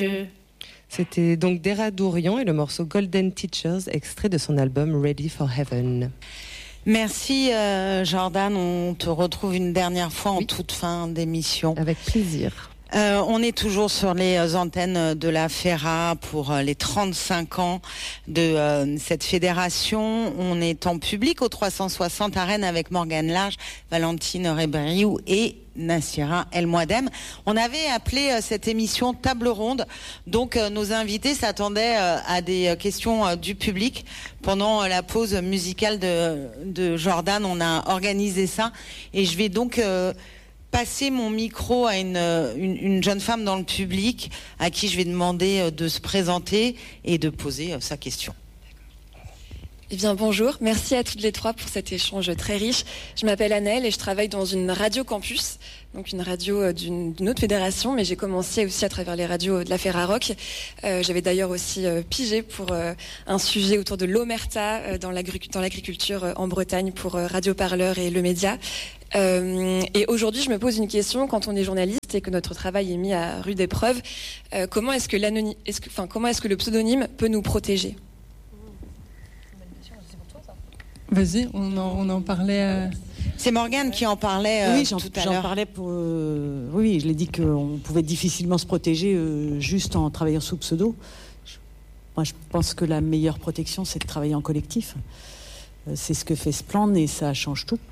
C'était donc Dera Dourian et le morceau Golden Teachers, extrait de son album Ready for Heaven. Merci Jordan, on te retrouve une dernière fois en toute fin d'émission. Avec plaisir. On est toujours sur les antennes de la FERA pour les 35 ans de cette fédération. On est en public au 360 à Rennes avec Morgane Large, Valentine Rebriou et Nassira El Mouadem. On avait appelé cette émission Table Ronde, donc nos invités s'attendaient à des questions du public. Pendant la pause musicale de Jordan, on a organisé ça et je vais donc passer mon micro à une jeune femme dans le public à qui je vais demander de se présenter et de poser sa question. Eh bien bonjour, merci à toutes les trois pour cet échange très riche. Je m'appelle Annelle et je travaille dans une radio campus, donc une radio d'une autre fédération, mais j'ai commencé aussi à travers les radios de la Ferrarock. J'avais d'ailleurs aussi pigé pour un sujet autour de l'omerta dans l'agriculture en Bretagne pour Radio Parleur et Le Média. Et aujourd'hui, je me pose une question, quand on est journaliste et que notre travail est mis à rude épreuve, comment est-ce que le pseudonyme peut nous protéger ? Vas-y, on en parlait. C'est Morgane qui en parlait tout à l'heure. J'en parlais oui, je l'ai dit qu'on pouvait difficilement se protéger juste en travaillant sous pseudo. Moi, je pense que la meilleure protection, c'est de travailler en collectif. C'est ce que fait Splend et ça change tout.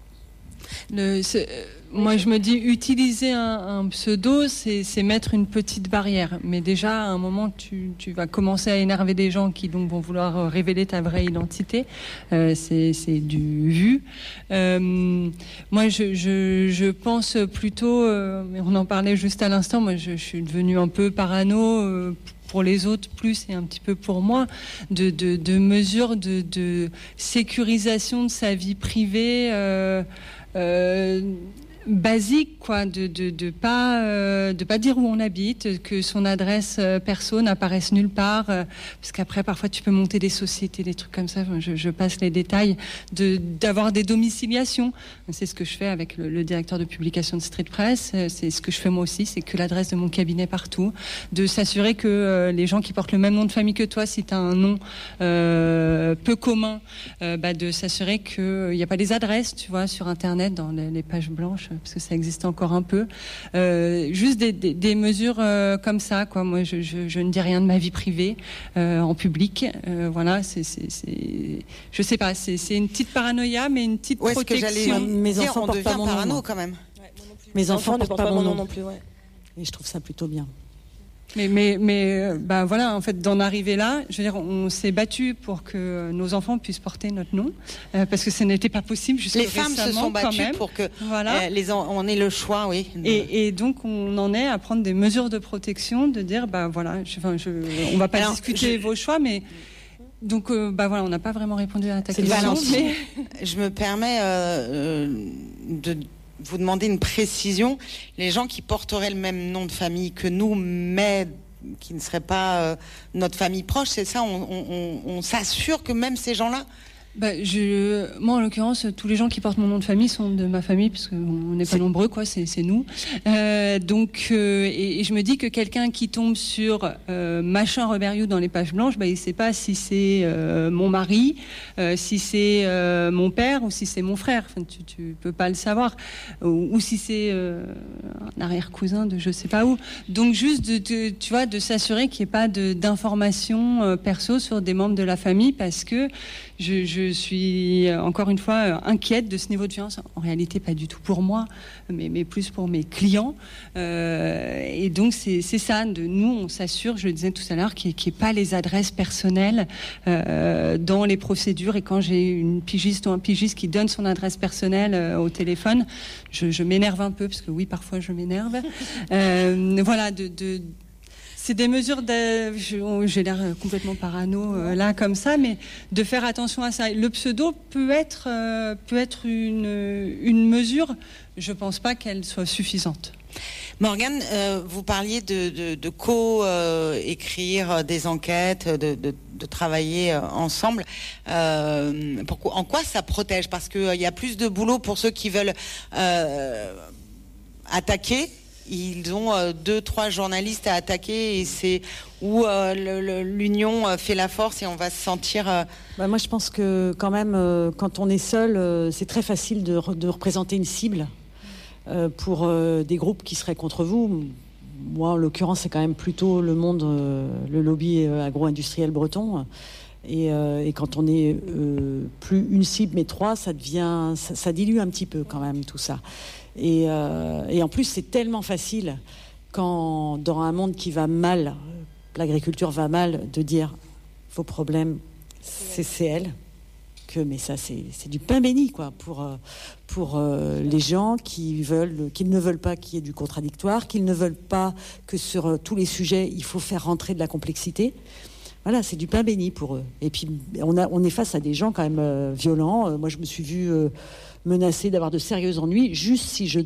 Moi, je me dis, utiliser un pseudo, c'est mettre une petite barrière. Mais déjà, à un moment, tu vas commencer à énerver des gens qui donc vont vouloir révéler ta vraie identité. C'est du vu. Moi, je pense plutôt, mais on en parlait juste à l'instant, moi, je suis devenue un peu parano, pour les autres plus et un petit peu pour moi, de mesures de sécurisation de sa vie privée, basique, quoi, de pas dire où on habite, que son adresse perso n'apparaisse nulle part, parce qu'après parfois tu peux monter des sociétés, des trucs comme ça, je passe les détails, d'avoir des domiciliations. C'est ce que je fais avec le directeur de publication de Street Press, c'est ce que je fais moi aussi, c'est que l'adresse de mon cabinet partout, de s'assurer que les gens qui portent le même nom de famille que toi, si tu as un nom peu commun, de s'assurer qu'il n'y a pas des adresses, tu vois, sur internet, dans les pages blanches, parce que ça existe encore un peu. Juste des mesures comme ça, quoi. Moi, je ne dis rien de ma vie privée en public. Voilà, je sais pas, c'est une petite paranoïa, mais une petite protection. Mes enfants portent pas mon nom, parano quand même. Ouais, mes enfants ne portent pas mon nom non plus. Ouais. Et je trouve ça plutôt bien. Mais voilà, en fait, d'en arriver là, je veux dire, on s'est battu pour que nos enfants puissent porter notre nom, parce que ce n'était pas possible jusqu'à récemment. Les femmes se sont battues pour que on ait le choix, oui. Et donc, on en est à prendre des mesures de protection, de dire, voilà, on va pas discuter vos choix, mais donc, voilà, on n'a pas vraiment répondu à ta question. Mais je me permets de vous demander une précision. Les gens qui porteraient le même nom de famille que nous, mais qui ne seraient pas notre famille proche, c'est ça, on s'assure que même ces gens-là... Moi, en l'occurrence, tous les gens qui portent mon nom de famille sont de ma famille, parce qu'on n'est pas nombreux, quoi, c'est nous. Donc, et je me dis que quelqu'un qui tombe sur machin Rebriou dans les pages blanches, il ne sait pas si c'est mon mari, si c'est mon père ou si c'est mon frère. Enfin, tu peux pas le savoir. Ou si c'est un arrière-cousin de je sais pas où. Donc, juste tu vois, de s'assurer qu'il n'y ait pas d'informations perso sur des membres de la famille, parce que je suis encore une fois inquiète de ce niveau de violence. En réalité, pas du tout pour moi, mais plus pour mes clients. Et donc, c'est ça. Nous, on s'assure, je le disais tout à l'heure, qu'il n'y ait pas les adresses personnelles dans les procédures. Et quand j'ai une pigiste ou un pigiste qui donne son adresse personnelle au téléphone, je m'énerve un peu, parce que oui, parfois, je m'énerve. Voilà, c'est des mesures j'ai l'air complètement parano là comme ça, mais de faire attention à ça. Le pseudo peut être une mesure. Je pense pas qu'elle soit suffisante. Morgane, vous parliez de co-écrire des enquêtes, de travailler ensemble. En quoi ça protège ? Parce qu'il y a plus de boulot pour ceux qui veulent attaquer. ils ont 2-3 journalistes à attaquer et c'est où l'union fait la force et on va se sentir... Moi, je pense que quand même, quand on est seul, c'est très facile de représenter une cible pour des groupes qui seraient contre vous. Moi, en l'occurrence, c'est quand même plutôt le monde, le lobby agro-industriel breton. Et quand on est plus une cible, mais 3, ça dilue un petit peu quand même tout ça. Et en plus, c'est tellement facile quand dans un monde qui va mal, l'agriculture va mal, de dire vos problèmes, c'est elle. Mais ça, c'est du pain béni, quoi, pour les gens qu'ils ne veulent pas qu'il y ait du contradictoire, qu'ils ne veulent pas que sur tous les sujets, il faut faire rentrer de la complexité. Voilà, c'est du pain béni pour eux. Et puis, on est face à des gens quand même violents. Moi, je me suis vue menacée d'avoir de sérieux ennuis, juste si je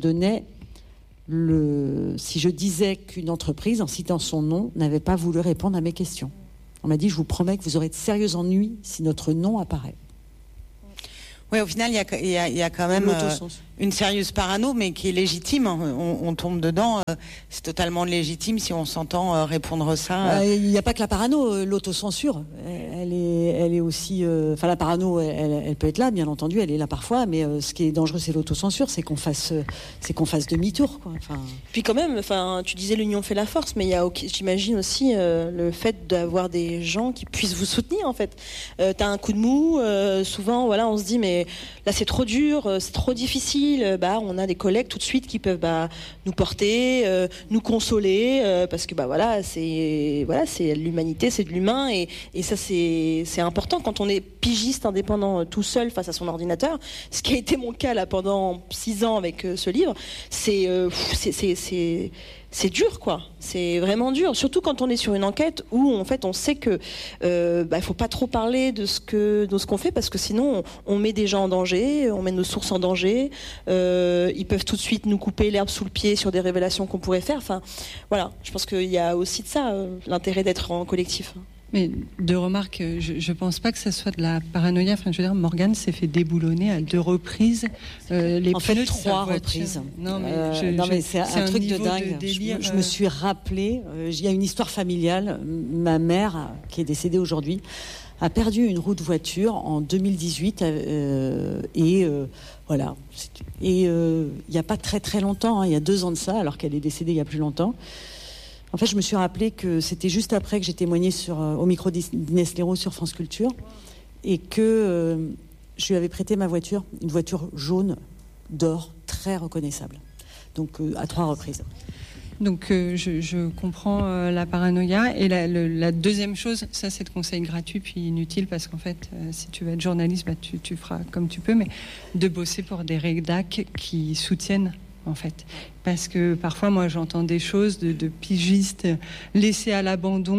disais qu'une entreprise, en citant son nom, n'avait pas voulu répondre à mes questions. On m'a dit, je vous promets que vous aurez de sérieux ennuis si notre nom apparaît. Oui, au final, il y a quand même une sérieuse parano, mais qui est légitime. On tombe dedans. C'est totalement légitime si on s'entend répondre ça. Il n'y a pas que la parano, l'autocensure. Elle est aussi... la parano, elle peut être là, bien entendu, elle est là parfois, mais ce qui est dangereux, c'est l'autocensure, c'est qu'on fasse demi-tour, quoi. Puis quand même, tu disais l'union fait la force, mais il y a, j'imagine aussi le fait d'avoir des gens qui puissent vous soutenir, en fait. T'as un coup de mou, souvent, voilà, on se dit, mais là, c'est trop dur, c'est trop difficile. On a des collègues tout de suite qui peuvent nous porter, nous consoler, parce que c'est l'humanité, c'est de l'humain, et ça c'est important quand on est pigiste indépendant tout seul face à son ordinateur, ce qui a été mon cas là pendant 6 ans avec ce livre. C'est dur, quoi. C'est vraiment dur, surtout quand on est sur une enquête où en fait on sait que il faut pas trop parler de ce qu'on fait, parce que sinon on met des gens en danger, on met nos sources en danger. Ils peuvent tout de suite nous couper l'herbe sous le pied sur des révélations qu'on pourrait faire. Enfin, voilà. Je pense qu'il y a aussi de ça l'intérêt d'être en collectif. Mais de remarque, je pense pas que ça soit de la paranoïa. Enfin, je veux dire, Morgane s'est fait déboulonner à 2 reprises. En fait, 3 reprises. Non, mais c'est un truc de dingue. Je me suis rappelé, il y a une histoire familiale. Ma mère, qui est décédée aujourd'hui, a perdu une roue de voiture en 2018 voilà. Et il n'y a pas très très longtemps, il y a 2 ans de ça, alors qu'elle est décédée il y a plus longtemps. En fait, je me suis rappelé que c'était juste après que j'ai témoigné au micro d'Inès Léraud sur France Culture, et que je lui avais prêté ma voiture, une voiture jaune d'or, très reconnaissable. Donc à 3 reprises. Donc je comprends la paranoïa. Et la deuxième chose, ça c'est le conseil gratuit puis inutile, parce qu'en fait, si tu veux être journaliste, tu feras comme tu peux, mais de bosser pour des rédacs qui soutiennent, en fait. Parce que parfois, moi, j'entends des choses de pigistes laissés à l'abandon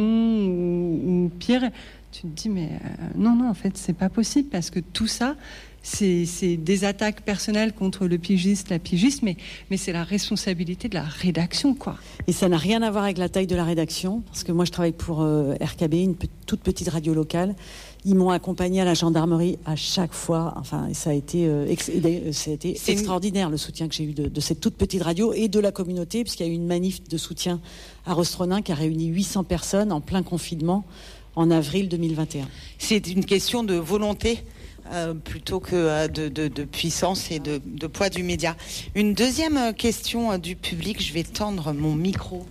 ou pire. Tu te dis, mais non, en fait, c'est pas possible, parce que tout ça, c'est des attaques personnelles contre le pigiste, la pigiste, mais c'est la responsabilité de la rédaction, quoi. Et ça n'a rien à voir avec la taille de la rédaction, parce que moi, je travaille pour RKB, une toute petite radio locale. Ils m'ont accompagné à la gendarmerie à chaque fois. Enfin, ça a été extraordinaire, le soutien que j'ai eu de cette toute petite radio et de la communauté, puisqu'il y a eu une manif de soutien à Rostronin qui a réuni 800 personnes en plein confinement en avril 2021. C'est une question de volonté plutôt que de puissance et de poids du média. Une deuxième question du public. Je vais tendre mon micro.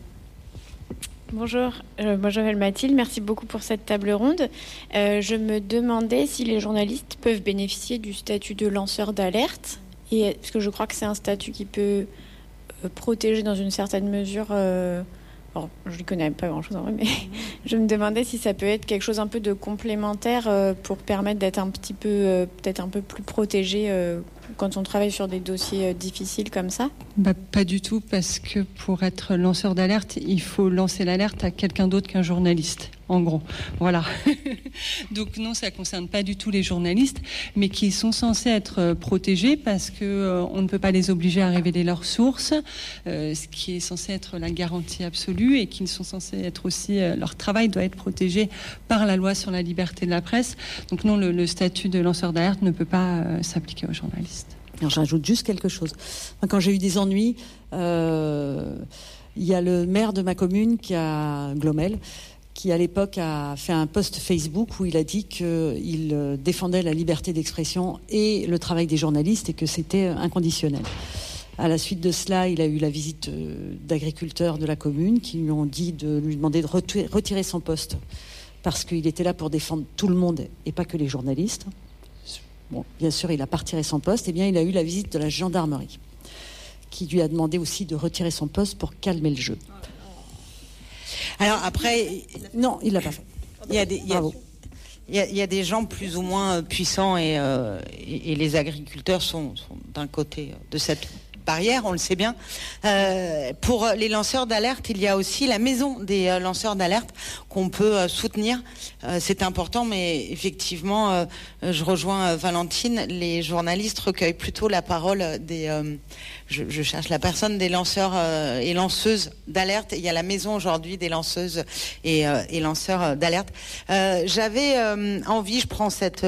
Bonjour, moi je m'appelle Mathilde, merci beaucoup pour cette table ronde. Je me demandais si les journalistes peuvent bénéficier du statut de lanceur d'alerte, parce que je crois que c'est un statut qui peut protéger dans une certaine mesure. Bon, je ne connais pas grand-chose en vrai, mais je me demandais si ça peut être quelque chose un peu de complémentaire pour permettre d'être un petit peu, peut-être un peu plus protégé quand on travaille sur des dossiers difficiles comme ça. Pas du tout, parce que pour être lanceur d'alerte, il faut lancer l'alerte à quelqu'un d'autre qu'un journaliste, en gros. Voilà. Donc non, ça ne concerne pas du tout les journalistes, mais qui sont censés être protégés, parce qu'on ne peut pas les obliger à révéler leurs sources, ce qui est censé être la garantie absolue, et qui sont censés être aussi... leur travail doit être protégé par la loi sur la liberté de la presse. Donc non, le statut de lanceur d'alerte ne peut pas s'appliquer aux journalistes. Alors, j'ajoute juste quelque chose. Quand j'ai eu des ennuis, il y a le maire de ma commune, Glomel, qui à l'époque a fait un post Facebook où il a dit qu'il défendait la liberté d'expression et le travail des journalistes et que c'était inconditionnel. À la suite de cela, il a eu la visite d'agriculteurs de la commune qui lui ont dit de lui demander de retirer son poste parce qu'il était là pour défendre tout le monde et pas que les journalistes. Bon, bien sûr, il n'a pas retiré son poste. Eh bien, il a eu la visite de la gendarmerie qui lui a demandé aussi de retirer son poste pour calmer le jeu. Alors après, non, il l'a pas fait. Il y a des gens plus ou moins puissants et les agriculteurs sont d'un côté de cette barrière, on le sait bien. Pour les lanceurs d'alerte, il y a aussi la maison des lanceurs d'alerte qu'on peut soutenir. C'est important, mais effectivement, je rejoins Valentine, les journalistes recueillent plutôt la parole je cherche la personne des lanceurs et lanceuses d'alerte. Il y a la maison aujourd'hui des lanceuses et lanceurs d'alerte. J'avais envie, je prends cette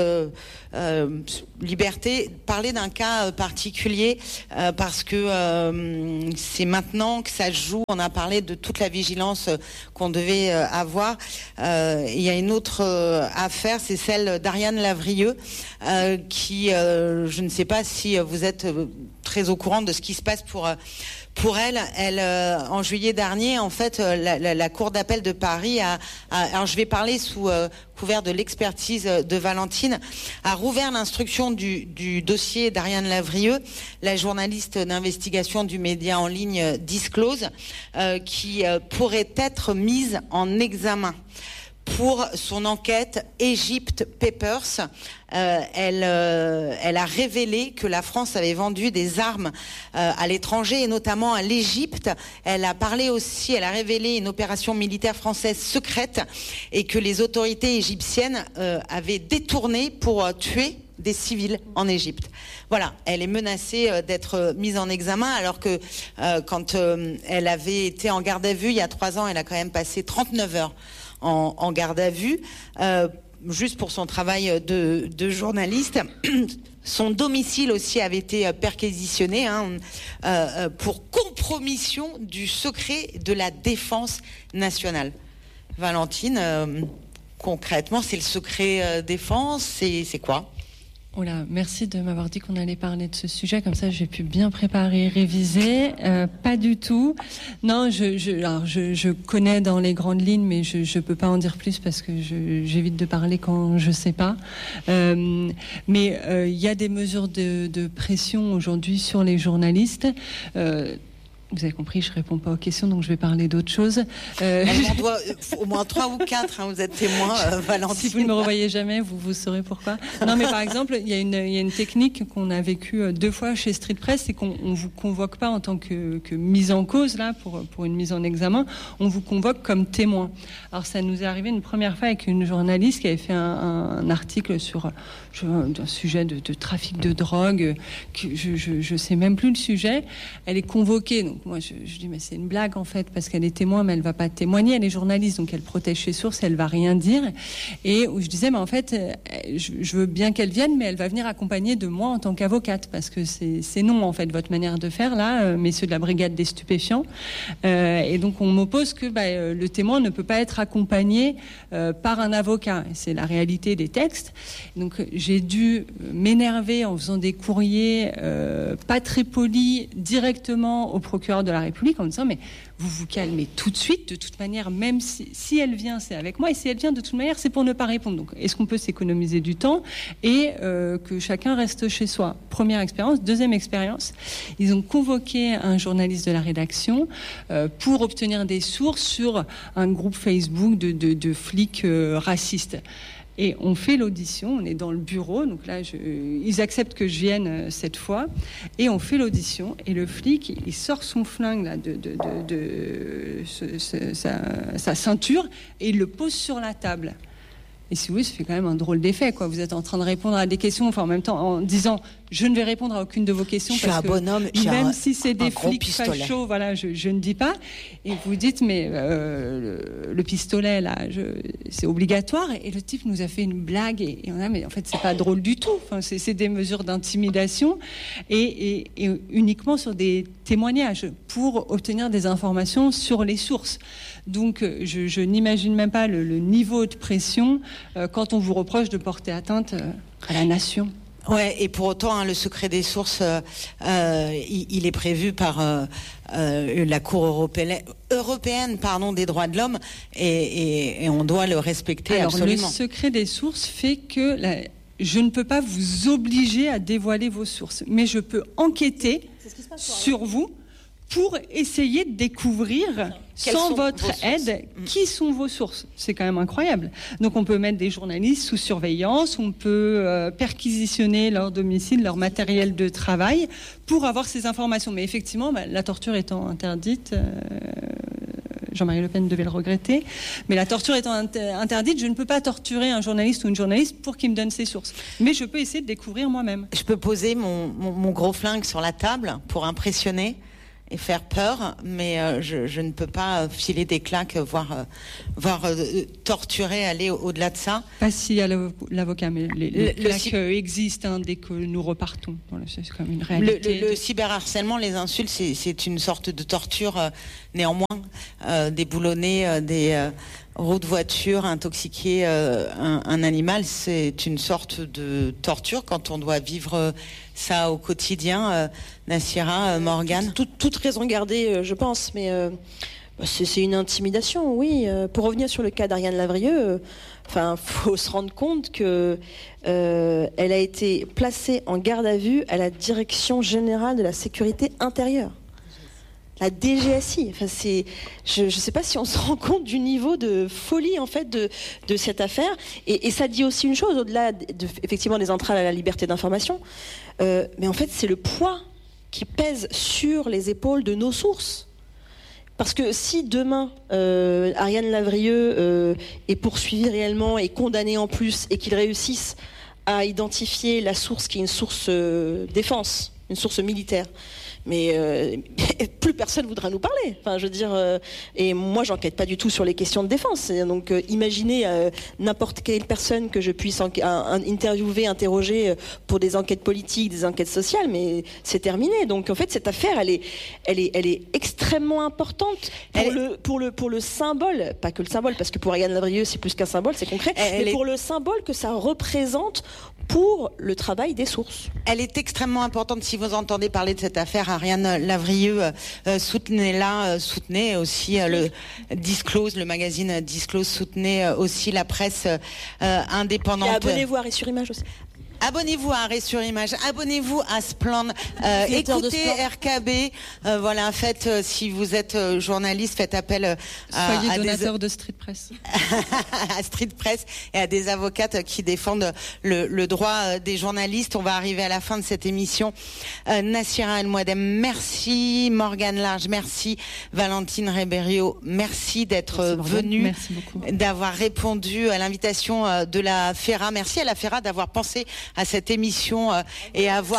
liberté, parler d'un cas particulier parce que c'est maintenant que ça se joue. On a parlé de toute la vigilance qu'on devait avoir. Il y a une autre affaire, c'est celle d'Ariane Lavrieux qui, je ne sais pas si vous êtes très au courant de ce qui se passe pour elle. Elle, en juillet dernier, en fait, la Cour d'appel de Paris alors je vais parler sous couvert de l'expertise de Valentine, a rouvert l'instruction du dossier d'Ariane Lavrieux, la journaliste d'investigation du média en ligne Disclose, qui pourrait être mise en examen pour son enquête Egypt Papers. Elle a révélé que la France avait vendu des armes à l'étranger et notamment à l'Égypte. Elle a révélé une opération militaire française secrète et que les autorités égyptiennes avaient détourné pour tuer des civils en Égypte. Voilà, elle est menacée d'être mise en examen alors que quand elle avait été en garde à vue il y a 3 ans, elle a quand même passé 39 heures en garde à vue, juste pour son travail de journaliste. Son domicile aussi avait été perquisitionné pour compromission du secret de la défense nationale. Valentine, concrètement, c'est le secret défense, c'est quoi ? Oh là, merci de m'avoir dit qu'on allait parler de ce sujet, comme ça j'ai pu bien préparer, réviser. Pas du tout. Non, je connais dans les grandes lignes, mais je peux pas en dire plus parce que j'évite de parler quand je sais pas. Mais il y a des mesures de pression aujourd'hui sur les journalistes. Vous avez compris, je réponds pas aux questions, donc je vais parler d'autre chose. On doit au moins 3 ou 4, vous êtes témoin, Valentine. Si vous ne me revoyez jamais, vous saurez pourquoi. Non, mais par exemple, il y a une technique qu'on a vécue 2 fois chez Street Press, c'est qu'on vous convoque pas en tant que mise en cause, là, pour une mise en examen, on vous convoque comme témoin. Alors ça nous est arrivé une première fois avec une journaliste qui avait fait un article sur un sujet de trafic de drogue, que je sais même plus le sujet. Elle est convoquée, donc moi je dis mais c'est une blague en fait parce qu'elle est témoin mais elle va pas témoigner, elle est journaliste donc elle protège ses sources, elle va rien dire. Et où je disais mais en fait je veux bien qu'elle vienne mais elle va venir accompagnée de moi en tant qu'avocate parce que c'est non en fait votre manière de faire là, messieurs de la brigade des stupéfiants. Et donc on m'oppose que le témoin ne peut pas être accompagné par un avocat. C'est la réalité des textes. Donc j'ai dû m'énerver en faisant des courriers pas très polis directement au procureur de la République en disant mais vous vous calmez tout de suite, de toute manière, même si elle vient, c'est avec moi, et si elle vient, de toute manière, c'est pour ne pas répondre. Donc, est-ce qu'on peut s'économiser du temps et que chacun reste chez soi? Première expérience. Deuxième expérience, ils ont convoqué un journaliste de la rédaction pour obtenir des sources sur un groupe Facebook de flics racistes. Et on fait l'audition, on est dans le bureau, donc là, ils acceptent que je vienne cette fois, et on fait l'audition, et le flic, il sort son flingue là, sa ceinture, et il le pose sur la table. Et si oui, ça fait quand même un drôle d'effet, quoi. Vous êtes en train de répondre à des questions, enfin en même temps en disant je ne vais répondre à aucune de vos questions. Je suis un bonhomme, même si c'est des flics pistolet. fachos, voilà, je ne dis pas. Et vous dites, mais le pistolet, là, c'est obligatoire. Et le type nous a fait une blague. Et on a, mais en fait, c'est pas drôle du tout. Enfin, c'est des mesures d'intimidation et uniquement sur des témoignages pour obtenir des informations sur les sources. Donc, je n'imagine même pas le niveau de pression quand on vous reproche de porter atteinte à la nation. Ouais, et pour autant, le secret des sources, il est prévu par la Cour européenne, des droits de l'homme, et on doit le respecter. Alors, absolument. Le secret des sources fait que je ne peux pas vous obliger à dévoiler vos sources, mais je peux enquêter sur vous pour essayer de découvrir, sans votre aide, qui sont vos sources. C'est quand même incroyable. Donc on peut mettre des journalistes sous surveillance, on peut perquisitionner leur domicile, leur matériel de travail, pour avoir ces informations. Mais effectivement, la torture étant interdite, Jean-Marie Le Pen devait le regretter, mais la torture étant interdite, je ne peux pas torturer un journaliste ou une journaliste pour qu'il me donne ses sources. Mais je peux essayer de découvrir moi-même. Je peux poser mon gros flingue sur la table pour impressionner et faire peur, mais je ne peux pas filer des claques, voire torturer, aller au-delà de ça. Pas si à l'avocat, mais les claques existent dès que nous repartons. Voilà, c'est quand même une réalité. Le cyberharcèlement, les insultes, c'est une sorte de torture néanmoins. Déboulonner des roues de voiture, intoxiquer un animal, c'est une sorte de torture quand on doit vivre ça au quotidien. Nassira, Morgane. Toute raison gardée, je pense, mais c'est une intimidation, oui. Pour revenir sur le cas d'Ariane Lavrieux, faut se rendre compte que elle a été placée en garde à vue à la Direction générale de la sécurité intérieure. La DGSI. Je ne sais pas si on se rend compte du niveau de folie en fait de cette affaire. Et ça dit aussi une chose au-delà effectivement des entraves à la liberté d'information. Mais en fait, c'est le poids qui pèse sur les épaules de nos sources. Parce que si demain Ariane Lavrieux est poursuivie réellement et condamnée en plus et qu'il réussisse à identifier la source qui est une source défense, une source militaire, mais plus personne voudra nous parler. Enfin, je veux dire, et moi, j'enquête pas du tout sur les questions de défense. Donc, imaginez n'importe quelle personne que je puisse interviewer, interroger pour des enquêtes politiques, des enquêtes sociales, mais c'est terminé. Donc, en fait, cette affaire, elle est extrêmement importante pour le symbole, pas que le symbole, parce que pour Ariane Lavrieux, c'est plus qu'un symbole, c'est concret, mais pour le symbole que ça représente pour le travail des sources. Elle est extrêmement importante. Si vous entendez parler de cette affaire, Ariane Lavrieux, soutenez-la, soutenez aussi le Disclose, le magazine Disclose, soutenez aussi la presse indépendante. Et abonnez-vous à Arrêt sur Image aussi. Abonnez-vous à Arrêt sur Image, abonnez-vous à Splend, écoutez RKB, voilà, faites, si vous êtes journaliste, faites appel à donateur de Street Press. à Street Press et à des avocates qui défendent le droit des journalistes. On va arriver à la fin de cette émission. Nassira El Mouadem, merci. Morgane Large, merci. Valentine Rebério, merci d'être venue, d'avoir répondu à l'invitation de la FERA. Merci à la FERA d'avoir pensé à cette émission et avoir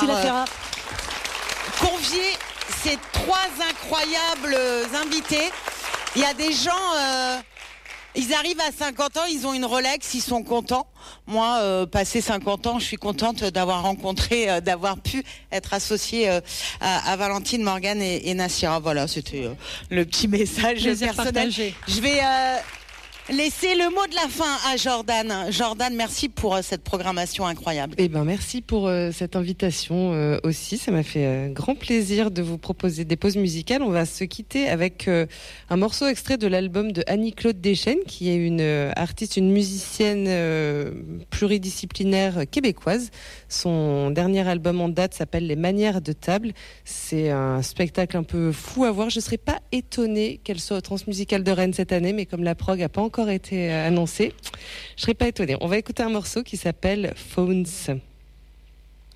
convié ces trois incroyables invités. Il y a des gens, ils arrivent à 50 ans, ils ont une Rolex, ils sont contents. Moi, passé 50 ans, je suis contente d'avoir rencontré, d'avoir pu être associée à Valentine, Morgane et Nassira. Voilà, c'était le petit message personnel. Partagé. Je vais laisser le mot de la fin à Jordan. Jordan, merci pour cette programmation incroyable. Merci pour cette invitation aussi. Ça m'a fait grand plaisir de vous proposer des pauses musicales. On va se quitter avec un morceau extrait de l'album de Annie-Claude Deschênes, qui est une artiste, une musicienne pluridisciplinaire québécoise. Son dernier album en date s'appelle Les Manières de Table. C'est un spectacle un peu fou à voir. Je ne serais pas étonnée qu'elle soit au Transmusicales de Rennes cette année, mais comme la prog n'a pas encore été annoncée, je ne serais pas étonnée. On va écouter un morceau qui s'appelle Phones.